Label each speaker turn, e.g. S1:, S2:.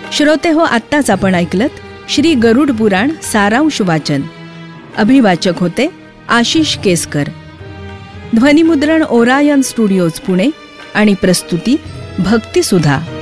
S1: श्रोते हो, आत्ताच आपण ऐकलत श्री गरुड पुराण सारांश वाचन. अभिवाचक होते आशिष केसकर. ध्वनिमुद्रण ओरायन स्टुडिओज पुणे आणि प्रस्तुती भक्ती सुधा.